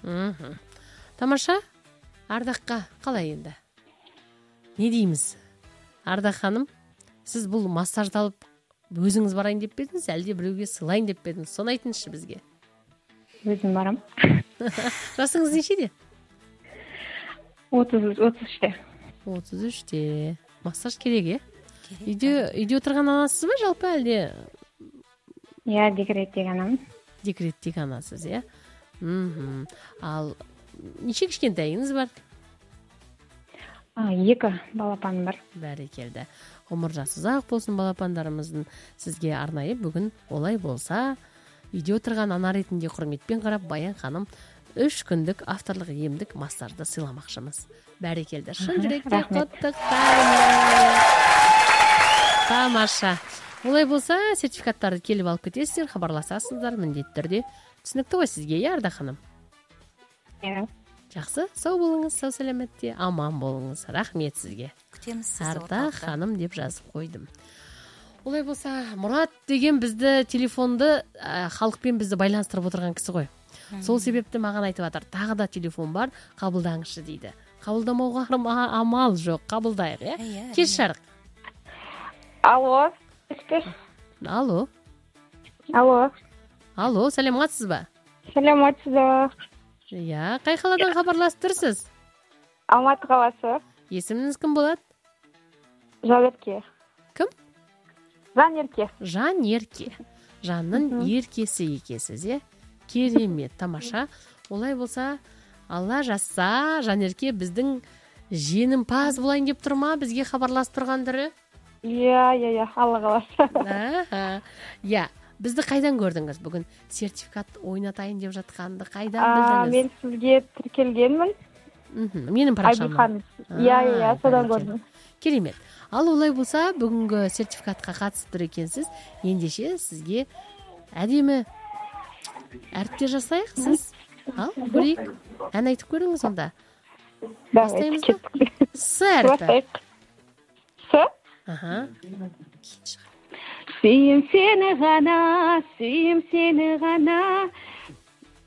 Тамаша. Ардаққа қалай енді? Не дейміз? Ардақ ханым, сіз бұл массажды алып өзіңіз барайын деп пе едіңіз, әлде біреуге сыйлайын деп пе едіңіз? Соны айтыңызшы бізге. Өзім барам. Жасыңыз нешеде? 33-те. 33-те. Массаж керек, Үйде отырған анасыз ба жалпы әлде? Иә, декреттегі анамын. Декреттегі анасыз, Ал неше кішкентайыңыз бар? 2 балапаным бар. Бәрекелді. Ғұмыр жасы ұзақ болсын балапандарымыздың. Сізге арнайы бүгін олай болса, үйде отырған ана ретінде құрметпен қарап Баян ханым 3 күндік авторлық емдік массажды сыйламақшымыз. Бәрекелді. Шын жүректен құттықтаймын. Тамаша. Олай болса, сертификаттарды келіп алып кетесіздер, хабарласасыздар міндетті түрде. Түсінікті ғой сізге, Ардақ ханым? Иә. Жақсы, сау болыңыз, сау сәлеметте, аман болыңыз. Рахмет сізге. Күтеміз сізді. Ардақ ханым деп жазып қойдым. Олай болса, Мұрат деген бізді телефонды халықпен бізді байланыстырып отырған кісі ғой. Сол себепті маған айтып жатыр, тағы да телефон бар, қабылдаңызшы дейді. Қабылдамауға амал жоқ, қабылдайық, Кеш жарық. Алло. Алло, сәлеметсіз ба? Сәлеметсіз. Иә, қай қаладан хабарласып тұрсыз? Алматы қаласы. Есіміңіз кім болады? Жанерке. Кім? Жанерке. Жанерке. Жанның еркесі екесіз, Керемет, тамаша. Олай болса, Алла жазса, Жанерке біздің женімпаз болайын деп тұр ма? Бізге хабарласып тұрғандыры? Иә, Алла қаласа. Иә, бізді қайдан көрдіңіз? Бүгін сертификат ойнатайын деп жатқанды қайдан білдіңіз? Мен сізге тіркелгенмін. Менің парақшамын. Иә, содан көрдім. Керемет. Ал олай болса, бүгінгі сертификатқа қатысып тұр екенсіз. Ендеше сізге әдемі әріптер жасайық сіз. Ал, көрейік. Ән айтып көріңіз онда. Бастаймыз ба? С әріпі. С? Кейін шығар. Сүйім сені ғана,